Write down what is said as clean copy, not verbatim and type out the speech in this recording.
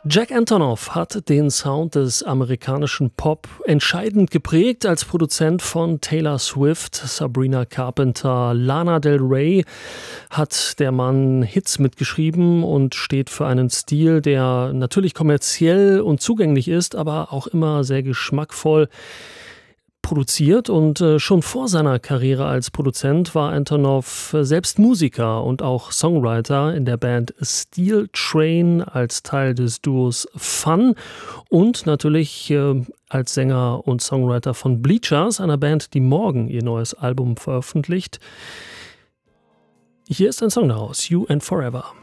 Jack Antonoff hat den Sound des amerikanischen Pop entscheidend geprägt. Als Produzent von Taylor Swift, Sabrina Carpenter, Lana Del Rey hat der Mann Hits mitgeschrieben und steht für einen Stil, der natürlich kommerziell und zugänglich ist, aber auch immer sehr geschmackvoll produziert. Und schon vor seiner Karriere als Produzent war Antonoff selbst Musiker und auch Songwriter in der Band Steel Train als Teil des Duos Fun und natürlich als Sänger und Songwriter von Bleachers, einer Band, die morgen ihr neues Album veröffentlicht. Hier ist ein Song daraus, You and Forever.